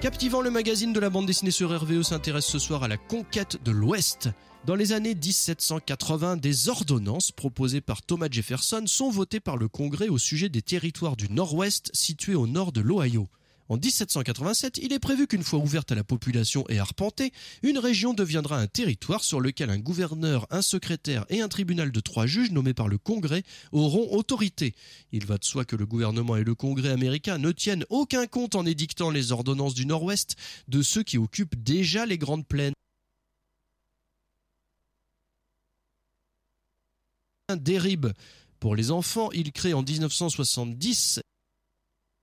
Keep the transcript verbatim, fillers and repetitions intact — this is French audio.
Captivant, le magazine de la bande dessinée sur R V E s'intéresse ce soir à la conquête de l'Ouest. Dans les années dix-sept cent quatre-vingts, des ordonnances proposées par Thomas Jefferson sont votées par le Congrès au sujet des territoires du Nord-Ouest situés au nord de l'Ohio. En dix-sept cent quatre-vingt-sept, il est prévu qu'une fois ouverte à la population et arpentée, une région deviendra un territoire sur lequel un gouverneur, un secrétaire et un tribunal de trois juges nommés par le Congrès auront autorité. Il va de soi que le gouvernement et le Congrès américain ne tiennent aucun compte en édictant les ordonnances du Nord-Ouest de ceux qui occupent déjà les grandes plaines. Dérib. Pour les enfants, il crée en dix-neuf cent soixante-dix